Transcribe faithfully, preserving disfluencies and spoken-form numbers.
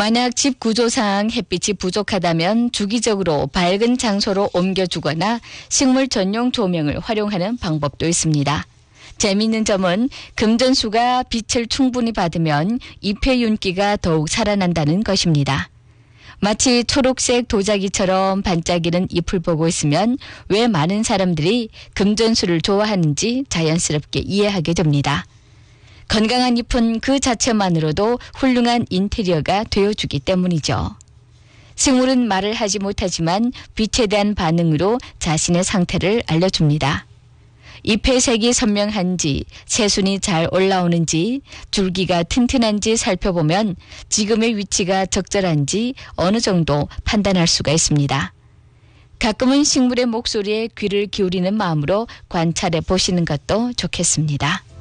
만약 집 구조상 햇빛이 부족하다면 주기적으로 밝은 장소로 옮겨주거나 식물 전용 조명을 활용하는 방법도 있습니다. 재미있는 점은 금전수가 빛을 충분히 받으면 잎의 윤기가 더욱 살아난다는 것입니다. 마치 초록색 도자기처럼 반짝이는 잎을 보고 있으면 왜 많은 사람들이 금전수를 좋아하는지 자연스럽게 이해하게 됩니다. 건강한 잎은 그 자체만으로도 훌륭한 인테리어가 되어주기 때문이죠. 식물은 말을 하지 못하지만 빛에 대한 반응으로 자신의 상태를 알려줍니다. 잎의 색이 선명한지, 새순이 잘 올라오는지, 줄기가 튼튼한지 살펴보면 지금의 위치가 적절한지 어느 정도 판단할 수가 있습니다. 가끔은 식물의 목소리에 귀를 기울이는 마음으로 관찰해 보시는 것도 좋겠습니다.